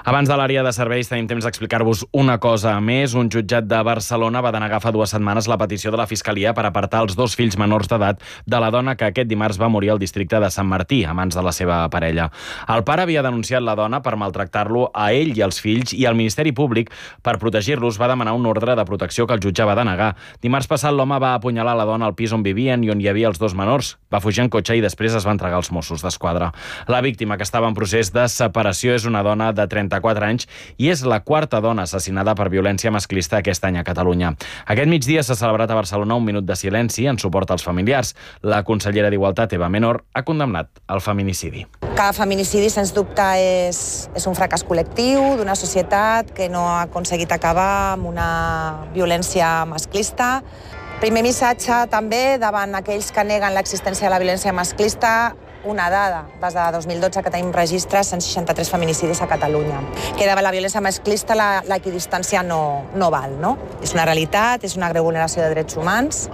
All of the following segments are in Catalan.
Abans de l'àrea de serveis tenim temps d'explicar-vos una cosa més. Un jutjat de Barcelona va denegar fa 2 setmanes la petició de la Fiscalia per apartar els 2 fills menors d'edat de la dona que aquest dimarts va morir al districte de Sant Martí, a mans de la seva parella. El pare havia denunciat la dona per maltractar-lo a ell i als fills i el Ministeri Públic, per protegir-los, va demanar un ordre de protecció que el jutge va denegar. Dimarts passat l'home va apunyalar la dona al pis on vivien i on hi havia els 2 menors. Va fugir en cotxe i després es va entregar als Mossos d'Esquadra. La víctima, que estava en procés de separació, és una dona de 34 anys i és la 4a dona assassinada per violència masclista aquest any a Catalunya. Aquest migdia s'ha celebrat a Barcelona un minut de silenci en suport als familiars. La consellera d'Igualtat, Eva Menor, ha condemnat el feminicidi. Cada feminicidi, sens dubte, és un fracàs col·lectiu d'una societat que no ha aconseguit acabar amb una violència masclista. Primer missatge també davant aquells que neguen l'existència de la violència masclista. Una dada, des de 2012 que tenim registres, 163 feminicidis a Catalunya. Que davant la violència masclista l'equidistància no val, no? És una realitat, és una greu vulneració de drets humans.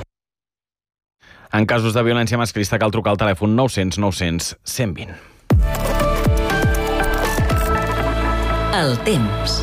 En casos de violència masclista cal trucar al telèfon 900 900 120. El temps.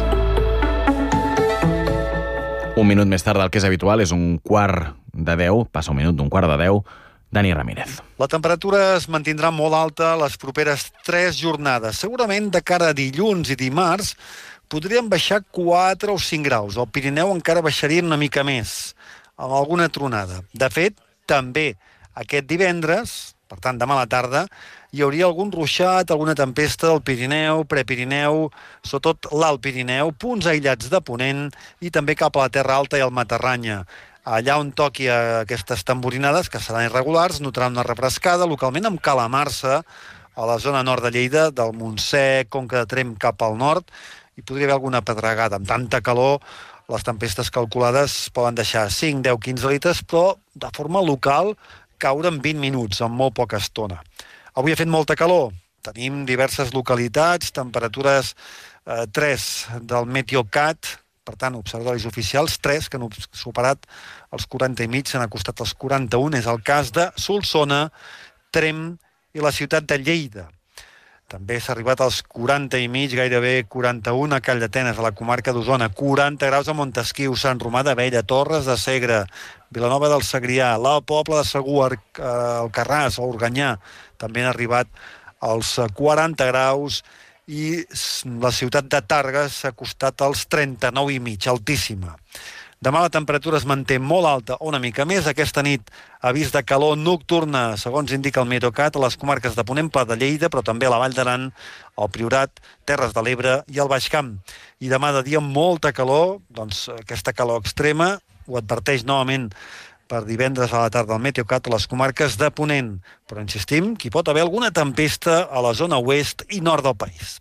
Un minut més tard del que és habitual, és 9:45, passa un minut d'9:45, Dani Ramírez. La temperatura es mantindrà molt alta les properes 3 jornades. Segurament de cara a dilluns i dimarts podrien baixar 4 o 5 graus. Al Pirineu encara baixarien una mica més, amb alguna tronada. De fet, també aquest divendres, per tant demà a la tarda, hi hauria algun ruixat, alguna tempesta del Pirineu, Prepirineu, sobretot l'Alt Pirineu, punts aïllats de Ponent i també cap a la Terra Alta i el Matarranya. Allà on toqui aquestes tamborinades, que seran irregulars, notaran una refrescada, localment amb calamarsa, a la zona nord de Lleida, del Montsec, Conca de Tremp cap al nord, i podria haver alguna pedregada. Amb tanta calor, les tempestes calculades poden deixar 5, 10, 15 litres, però de forma local caure en 20 minuts, en molt poca estona. Avui ha fet molta calor. Tenim diverses localitats, temperatures 3 del Meteocat, per tant, observatoris oficials, 3 que han superat els 40 i mig, s'han acostat als 41. És el cas de Solsona, Tremp i la ciutat de Lleida. També s'ha arribat als 40 i mig, gairebé 41 a Calldetenes, a la comarca d'Osona, 40 graus a Montesquiu, Sant Romà d'Abella, Torres de Segre, Vilanova del Segrià, la Pobla de Segur, Alcarràs o Organyà, també han arribat als 40 graus, i la ciutat de Tàrrega s'ha acostat als 39 i mig, altíssima. Demà la temperatura es manté molt alta, una mica més. Aquesta nit avís de calor nocturna, segons indica el Meteocat, a les comarques de Ponent, Pla de Lleida, però també a la Vall d'Aran, el Priorat, Terres de l'Ebre i el Baix Camp. I demà de dia molta calor, doncs aquesta calor extrema ho adverteix novament per divendres a la tarda al Meteocat a les comarques de Ponent. Però insistim que hi pot haver alguna tempesta a la zona oest i nord del país.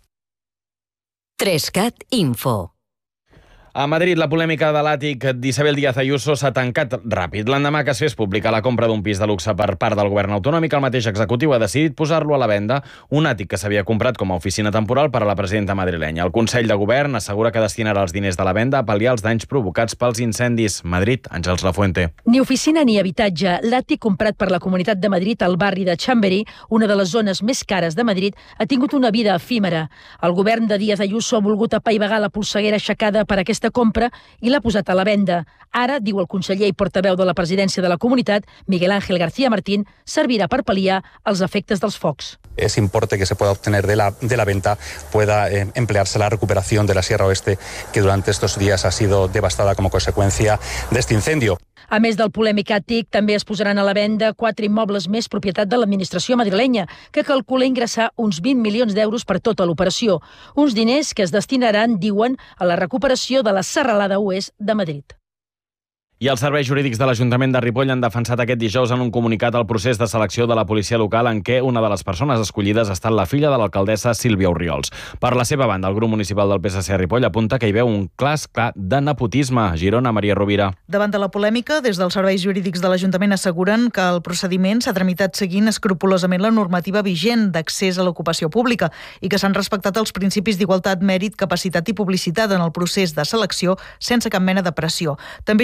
3CAT Info. A Madrid, la polèmica de l'àtic d'Isabel Díaz Ayuso s'ha tancat ràpid. L'endemà que es fes pública la compra d'un pis de luxe per part del govern autonòmic, el mateix executiu ha decidit posar-lo a la venda, un àtic que s'havia comprat com a oficina temporal per a la presidenta madrilenya. El Consell de Govern assegura que destinarà els diners de la venda a pal·liar els danys provocats pels incendis. Madrid, Àngels Lafuente. Ni oficina ni habitatge. L'àtic comprat per la Comunitat de Madrid al barri de Chamberí, una de les zones més cares de Madrid, ha tingut una vida efímera. El govern de Díaz Ayuso ha volgut apaivagar la polseguera aixecada per aquesta compra i l'ha posat a la venda. Ara, diu el conseller i portaveu de la presidència de la comunitat, Miguel Ángel García Martín, servirà per pal·liar els efectes dels focs. Ese importe que se pueda obtener de la venta pueda emplearse en la recuperación de la Sierra Oeste, que durante estos días ha sido devastada como consecuencia de este incendio. A més del polèmic àtic, també es posaran a la venda 4 immobles més propietat de l'administració madrilenya, que calcula ingressar uns 20 milions d'euros per tota l'operació. Uns diners que es destinaran, diuen, a la recuperació de la serralada oest de Madrid. I els serveis jurídics de l'Ajuntament de Ripoll han defensat aquest dijous en un comunicat el procés de selecció de la policia local en què una de les persones escollides ha estat la filla de l'alcaldessa Sílvia Orriols. Per la seva banda, el grup municipal del PSC a Ripoll apunta que hi veu un clar de nepotisme. Girona, Maria Rovira. Davant de la polèmica, des dels serveis jurídics de l'Ajuntament asseguren que el procediment s'ha tramitat seguint escrupolosament la normativa vigent d'accés a l'ocupació pública i que s'han respectat els principis d'igualtat, mèrit, capacitat i publicitat en el procés de selecció sense cap mena de pressió. També justifiquen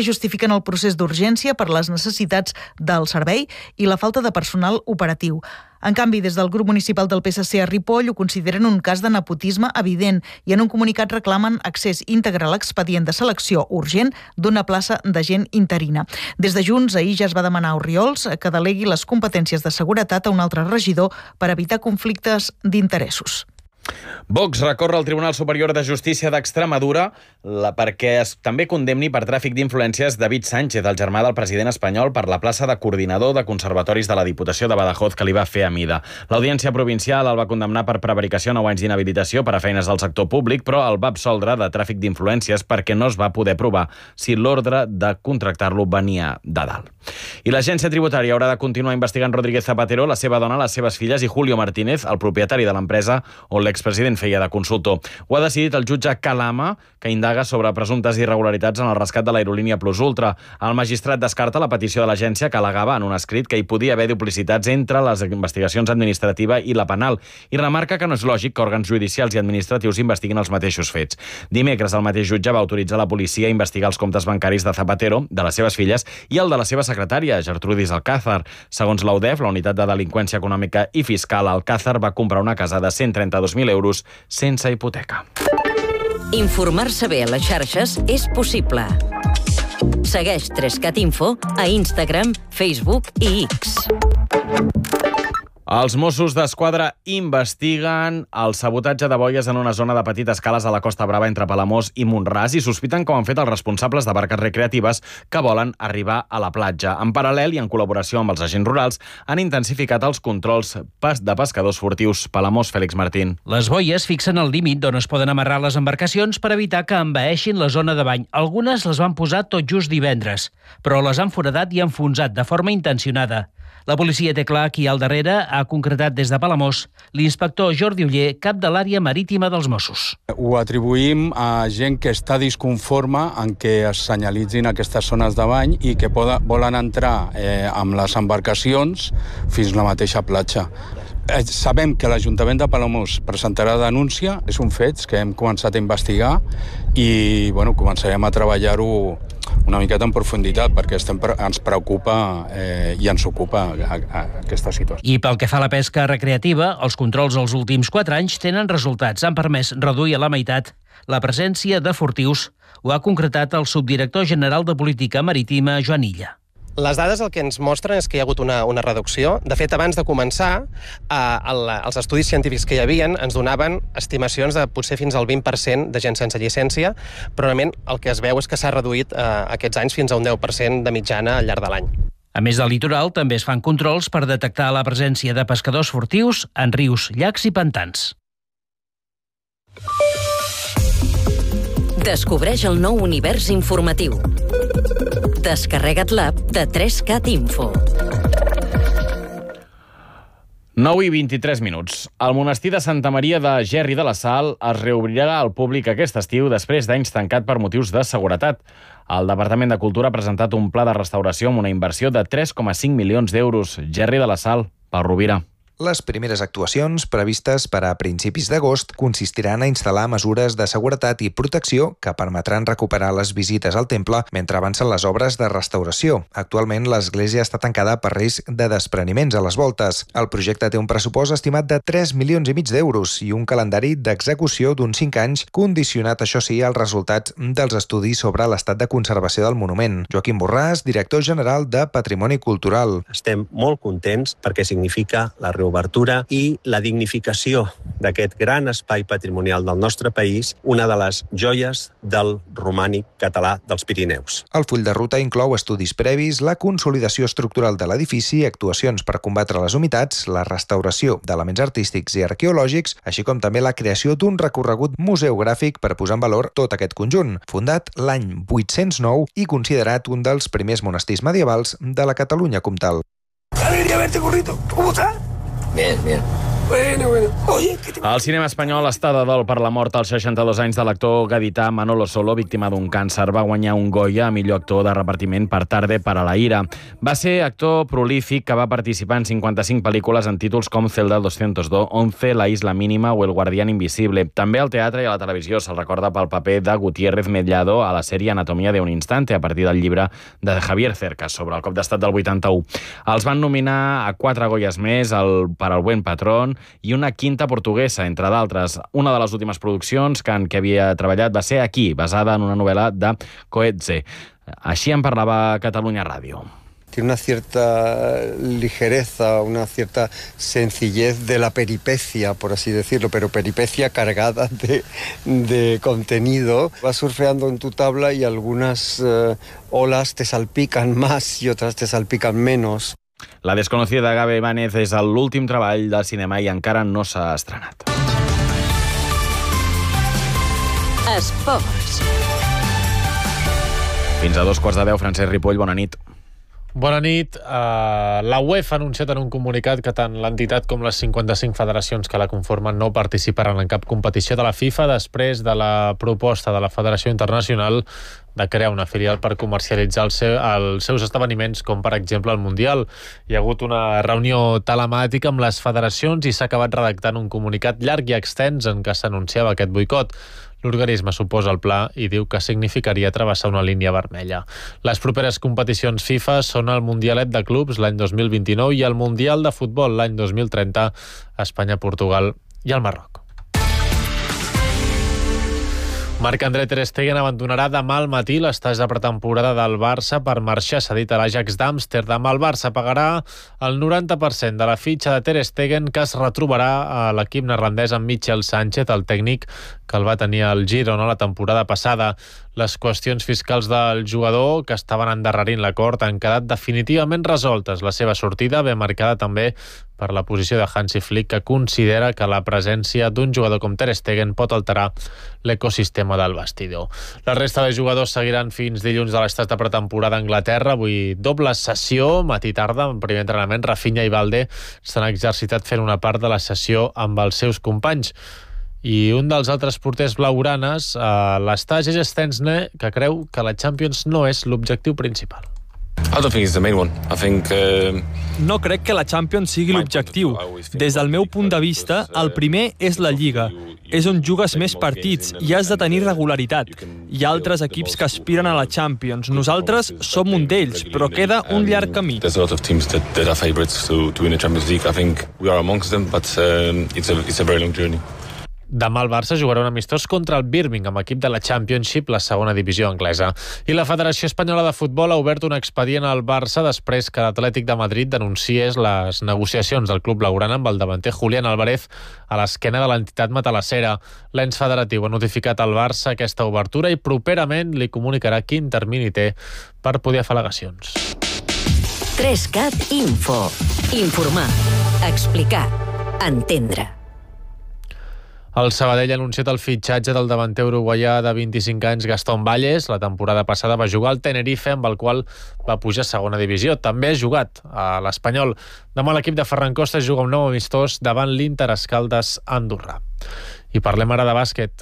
justifiquen el procés d'urgència per les necessitats del servei i la falta de personal operatiu. En canvi, des del grup municipal del PSC a Ripoll ho consideren un cas de nepotisme evident i en un comunicat reclamen accés íntegre a l'expedient de selecció urgent d'una plaça d'agent interina. Des de Junts, ahir ja es va demanar a Orriols que delegui les competències de seguretat a un altre regidor per evitar conflictes d'interessos. Vox recorre al Tribunal Superior de Justícia d'Extremadura perquè també condemni per tràfic d'influències David Sánchez, el germà del president espanyol, per la plaça de coordinador de conservatoris de la Diputació de Badajoz que li va fer a mida. L'Audiència Provincial el va condemnar per prevaricació a 9 anys d'inhabilitació per a feines del sector públic, però el va absoldre de tràfic d'influències perquè no es va poder provar si l'ordre de contractar-lo venia de dalt. I l'Agència Tributària haurà de continuar investigant Rodríguez Zapatero, la seva dona, les seves filles i Julio Martínez, el propietari de l'empresa on l'expresident feia de consultor. Ho ha decidit el jutge Calama, que indaga sobre presumptes irregularitats en el rescat de l'aerolínia Plus Ultra. El magistrat descarta la petició de l'agència que al·legava en un escrit que hi podia haver duplicitats entre les investigacions administrativa i la penal i remarca que no és lògic que òrgans judicials i administratius investiguin els mateixos fets. Dimecres, el mateix jutge va autoritzar la policia a investigar els comptes bancaris de Zapatero, de les seves filles i el de la seva secretària, Gertrudis Alcázar. Segons la UDEF, la Unitat de Delinqüència Econòmica i Fiscal, Alcázar va comprar una casa de 132.000 euros sense hipoteca. Informar-se bé a les xarxes és possible. Segueix 3CAT Info a Instagram, Facebook i X. Els Mossos d'Esquadra investiguen el sabotatge de boies en una zona de petites cales a la Costa Brava entre Palamós i Mont-ras i sospiten com han fet els responsables de barques recreatives que volen arribar a la platja. En paral·lel i en col·laboració amb els agents rurals han intensificat els controls de pescadors furtius. Palamós, Fèlix Martín. Les boies fixen el límit d'on es poden amarrar les embarcacions per evitar que envaeixin la zona de bany. Algunes les van posar tot just divendres, però les han foradat i enfonsat de forma intencionada. La policia té clar qui hi ha al darrere, ha concretat des de Palamós l'inspector Jordi Oller, cap de l'àrea marítima dels Mossos. Ho atribuïm a gent que està disconforme en què es senyalitzin aquestes zones de bany i que volen entrar amb les embarcacions fins a la mateixa platja. Sabem que l'Ajuntament de Palamós presentarà denúncia, és un fet que hem començat a investigar i començarem a treballar-ho una miqueta en profunditat perquè ens preocupa i ens ocupa aquesta situació. I pel que fa a la pesca recreativa, els controls els últims 4 anys tenen resultats. Han permès reduir a la meitat la presència de furtius. Ho ha concretat el subdirector general de Política Marítima, Joan Illa. Les dades el que ens mostren és que hi ha hagut una reducció. De fet, abans de començar, els estudis científics que hi havien ens donaven estimacions de potser fins al 20% de gent sense llicència, però realment el que es veu és que s'ha reduït aquests anys fins a un 10% de mitjana al llarg de l'any. A més del litoral, també es fan controls per detectar la presència de pescadors furtius en rius, llacs i pantans. Descobreix el nou univers informatiu. Descarrega't l'app de 3CAT Info. 9 i 23 minuts. El monestir de Santa Maria de Gerri de la Sal es reobrirà al públic aquest estiu després d'anys tancat per motius de seguretat. El Departament de Cultura ha presentat un pla de restauració amb una inversió de 3,5 milions d'euros. Gerri de la Sal, Pau Rovira. Les primeres actuacions, previstes per a principis d'agost, consistiran a instal·lar mesures de seguretat i protecció que permetran recuperar les visites al temple mentre avancen les obres de restauració. Actualment, l'església està tancada per risc de despreniments a les voltes. El projecte té un pressupost estimat de 3,5 milions d'euros i un calendari d'execució d'uns 5 anys, condicionat, això sí, als resultats dels estudis sobre l'estat de conservació del monument. Joaquim Borràs, director general de Patrimoni Cultural. Estem molt contents perquè significa la reobertura i la dignificació d'aquest gran espai patrimonial del nostre país, una de les joies del romànic català dels Pirineus. El full de ruta inclou estudis previs, la consolidació estructural de l'edifici, actuacions per combatre les humitats, la restauració d'elements artístics i arqueològics, així com també la creació d'un recorregut museogràfic per posar en valor tot aquest conjunt, fundat l'any 809 i considerat un dels primers monestirs medievals de la Catalunya comtal. Alegría verte, currito. ¿Cómo estás? Bien, bien. El cinema espanyol està de dol per la mort als 62 anys de l'actor gadità Manolo Solo, víctima d'un càncer. Va guanyar un Goya a millor actor de repartiment per Tarde para la ira. Va ser actor prolífic que va participar en 55 pel·lícules en títols com Celda 202, 11, La isla mínima o El guardián invisible. També al teatre i a la televisió se'l recorda pel paper de Gutiérrez Mellado a la sèrie Anatomía de un instante, a partir del llibre de Javier Cercas sobre el cop d'estat del 81. Els van nominar a 4 Goyas més per El buen patrón i una quinta portuguesa, entre d'altres. Una de les últimes produccions en què havia treballat va ser Aquí, basada en una novel·la de Coetzee. Així en parlava Catalunya Ràdio. Tiene una cierta ligereza, una cierta sencillez de la peripecia, por así decirlo, pero peripecia cargada de contenido. Vas surfeando en tu tabla y algunas olas te salpican más y otras te salpican menos. La desconocida de Gabe Ibáñez és l'últim treball del cinema i encara no s'ha estrenat. Esports. Fins a 2:15, Francesc Ripoll, bona nit. Bona nit. La UEFA ha anunciat en un comunicat que tant l'entitat com les 55 federacions que la conformen no participaran en cap competició de la FIFA després de la proposta de la Federació Internacional de crear una filial per comercialitzar els seus esdeveniments, com per exemple el Mundial. Hi ha hagut una reunió telemàtica amb les federacions i s'ha acabat redactant un comunicat llarg i extens en què s'anunciava aquest boicot. L'organisme s'oposa al pla i diu que significaria travessar una línia vermella. Les properes competicions FIFA són el Mundialet de Clubs l'any 2029 i el Mundial de Futbol l'any 2030 a Espanya, Portugal i el Marroc. Marc-André ter Stegen abandonarà demà al matí l'estaix de pretemporada del Barça per marxar cedit a l'Ajax d'Amsterdam. El Barça pagarà el 90% de la fitxa de ter Stegen, que es retrobarà a l'equip neerlandès amb Michel Sánchez, el tècnic que el va tenir al Girona la temporada passada. Les qüestions fiscals del jugador, que estaven endarrerint l'acord, han quedat definitivament resoltes. La seva sortida ve marcada també per la posició de Hansi Flick, que considera que la presència d'un jugador com ter Stegen pot alterar l'ecosistema del vestidor. La resta de jugadors seguiran fins dilluns de l'estat de pretemporada a Anglaterra. Avui doble sessió, matí-tarda, en primer entrenament. Rafinha i Balde s'han exercitat fent una part de la sessió amb els seus companys. I un dels altres porters blaugranes, l'Estaix, és Stensne, que creu que la Champions no és l'objectiu principal. No crec que la Champions sigui l'objectiu. Des del meu punt de vista, el primer és la Lliga. És on jugues més partits i has de tenir regularitat. Hi ha altres equips que aspiren a la Champions. Nosaltres som un d'ells, però queda un llarg camí. Demà el Barça jugarà un amistós contra el Birmingham, equip de la Championship, la segona divisió anglesa. I la Federació Espanyola de Futbol ha obert un expedient al Barça després que l'Atlètic de Madrid denunciés les negociacions del club blaugrana amb el davanter Julián Álvarez a l'esquena de l'entitat matalassera. L'ens federatiu ha notificat al Barça aquesta obertura i properament li comunicarà quin termini té per poder fer al·legacions. 3CAT Info. Informar. Explicar. Entendre. El Sabadell ha anunciat el fitxatge del davanter uruguaià de 25 anys Gastón Valles. La temporada passada va jugar al Tenerife, amb el qual va pujar a segona divisió. També ha jugat a l'Espanyol. Demà l'equip de Ferran Costa juga un nou amistós davant l'Inter Escaldes Andorra. I parlem ara de bàsquet.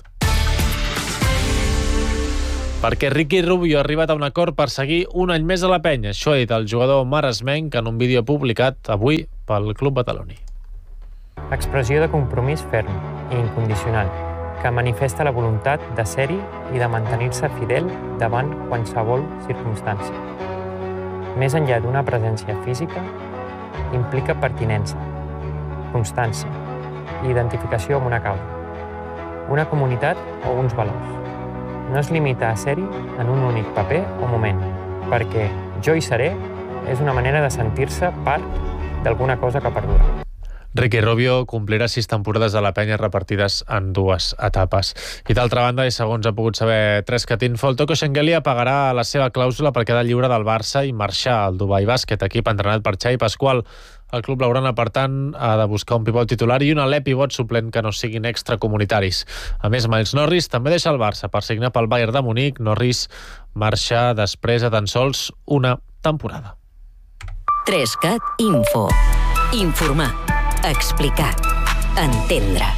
Perquè Ricky Rubio ha arribat a un acord per seguir un any més a la penya. Això ha dit el jugador maresmenc en un vídeo publicat avui pel Club Badaloní. Expressió de compromís ferm i incondicional, que manifesta la voluntat de ser-hi i de mantenir-se fidel davant qualsevol circumstància. Més enllà d'una presència física, implica pertinença, constància i identificació amb una causa, una comunitat o uns valors. No es limita a ser-hi en un únic paper o moment, perquè jo hi seré és una manera de sentir-se part d'alguna cosa que perdura. Ricky Rubio complirà 6 temporades a la penya repartides en 2 etapes. I d'altra banda, i segons ha pogut saber 3CAT Info, el Toko Shengelia pagarà la seva clàusula per quedar lliure del Barça i marxar al Dubai Bàsquet, equip entrenat per Xavi Pasqual. El club blaugrana, per tant, ha de buscar un pivot titular i un alè pivot suplent que no siguin extracomunitaris. A més, Miles Norris també deixa el Barça per signar pel Bayern de Munic. Norris marxa després de tan sols una temporada. 3CAT Info. Informar. Explicar. Entendre.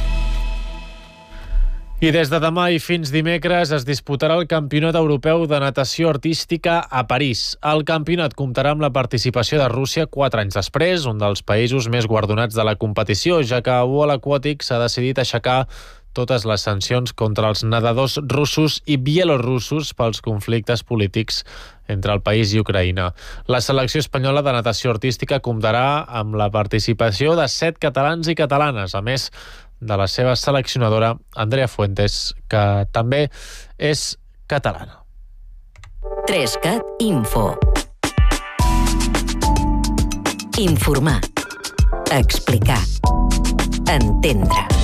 I des de demà i fins dimecres es disputarà el Campionat Europeu de Natació Artística a París. El campionat comptarà amb la participació de Rússia 4 anys després, un dels països més guardonats de la competició, ja que World Aquatics ha decidit aixecar totes les sancions contra els nedadors russos i bielorussos pels conflictes polítics entre el país i Ucraïna. La selecció espanyola de natació artística comptarà amb la participació de 7 catalans i catalanes, a més de la seva seleccionadora, Andrea Fuentes, que també és catalana. 3CAT Info. Informar. Explicar. Entendre.